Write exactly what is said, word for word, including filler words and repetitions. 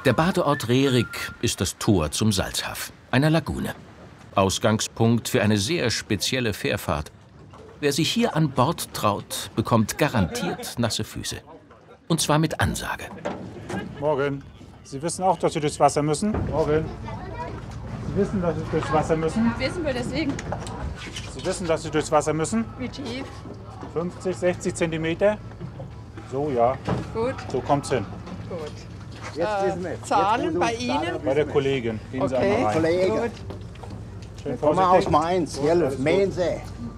Der Badeort Rerik ist das Tor zum Salzhaff, einer Lagune. Ausgangspunkt für eine sehr spezielle Fährfahrt. Wer sich hier an Bord traut, bekommt garantiert nasse Füße. Und zwar mit Ansage. Morgen. Sie wissen auch, dass Sie durchs Wasser müssen? Morgen. Sie wissen, dass Sie durchs Wasser müssen? Wissen wir deswegen. Sie wissen, dass Sie durchs Wasser müssen? Wie tief? fünfzig, sechzig Zentimeter? So, ja. Gut. So kommt's hin. Gut. Jetzt wissen wir. Äh, Zahlen bei Ihnen? Bei der Kollegin. Gehen Sie Okay. einmal rein. Kollege, Gut. Schön komm mal aus vorsichtig. Mainz, Gut, gell? alles gut. Mainz.